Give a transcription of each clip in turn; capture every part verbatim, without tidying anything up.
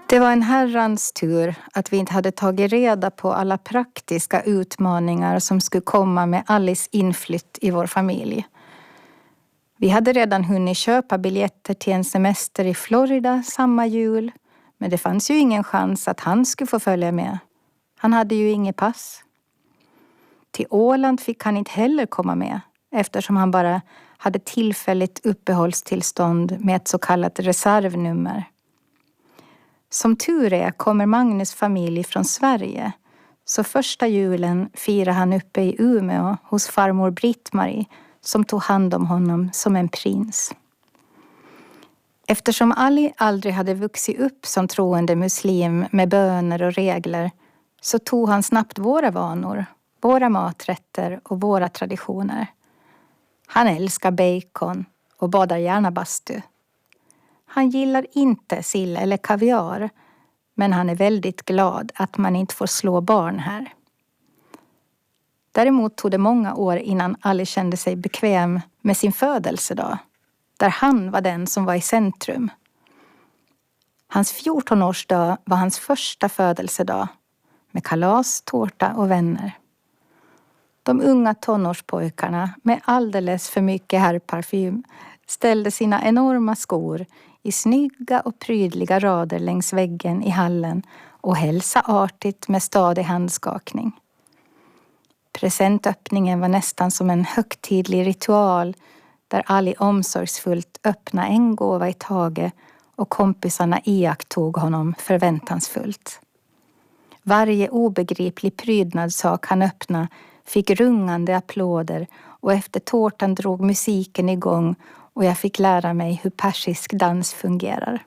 Det var en herrans tur att vi inte hade tagit reda på alla praktiska utmaningar som skulle komma med Alice inflytt i vår familj. Vi hade redan hunnit köpa biljetter till en semester i Florida samma jul, men det fanns ju ingen chans att han skulle få följa med. Han hade ju inget pass. Till Åland fick han inte heller komma med, eftersom han bara hade tillfälligt uppehållstillstånd med ett så kallat reservnummer. Som tur är kommer Magnus familj från Sverige, så första julen firar han uppe i Umeå hos farmor Britt-Marie som tog hand om honom som en prins. Eftersom Ali aldrig hade vuxit upp som troende muslim med böner och regler så tog han snabbt våra vanor, våra maträtter och våra traditioner. Han älskar bacon och badar gärna bastu. Han gillar inte sill eller kaviar, men han är väldigt glad att man inte får slå barn här. Däremot tog det många år innan Ali kände sig bekväm med sin födelsedag, där han var den som var i centrum. Hans fjortonårsdag var hans första födelsedag, med kalas, tårta och vänner. De unga tonårspojkarna med alldeles för mycket herrparfym ställde sina enorma skor i snygga och prydliga rader längs väggen i hallen och hälsa artigt med stadig handskakning. Presentöppningen var nästan som en högtidlig ritual där Ali omsorgsfullt öppnade en gåva i taget och kompisarna iakttog honom förväntansfullt. Varje obegriplig prydnadssak han öppnade fick rungande applåder och efter tårtan drog musiken igång och jag fick lära mig hur persisk dans fungerar.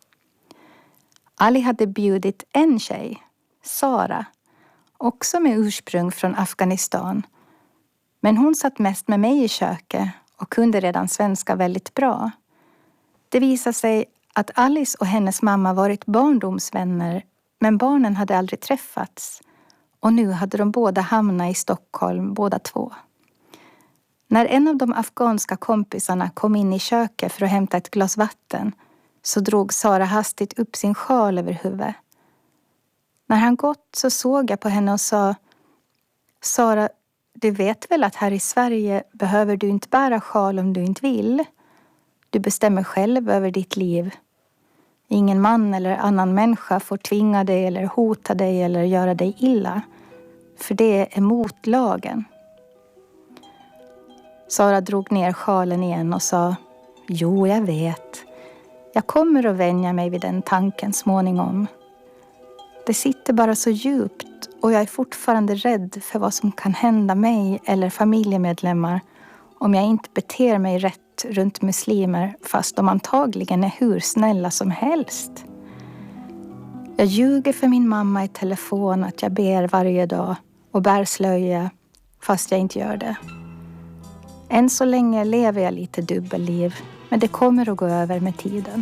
Ali hade bjudit en tjej, Sara, också med ursprung från Afghanistan. Men hon satt mest med mig i köket och kunde redan svenska väldigt bra. Det visade sig att Alice och hennes mamma varit barndomsvänner, men barnen hade aldrig träffats. Och nu hade de båda hamnat i Stockholm, båda två. När en av de afghanska kompisarna kom in i köket för att hämta ett glas vatten så drog Sara hastigt upp sin sjal över huvudet. När han gått så såg jag på henne och sa: Sara, du vet väl att här i Sverige behöver du inte bära sjal om du inte vill. Du bestämmer själv över ditt liv. Ingen man eller annan människa får tvinga dig eller hota dig eller göra dig illa. För det är emot lagen. Sara drog ner sjalen igen och sa: Jo, jag vet. Jag kommer att vänja mig vid den tanken småningom. Det sitter bara så djupt och jag är fortfarande rädd för vad som kan hända mig eller familjemedlemmar om jag inte beter mig rätt runt muslimer fast de antagligen är hur snälla som helst. Jag ljuger för min mamma i telefon att jag ber varje dag och bär slöja fast jag inte gör det. Än så länge lever jag lite dubbelliv, men det kommer att gå över med tiden.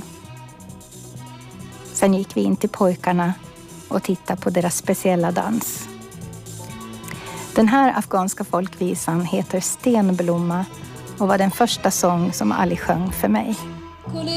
Sen gick vi in till pojkarna och tittade på deras speciella dans. Den här afghanska folkvisan heter Stenblomma och var den första sång som Ali sjöng för mig.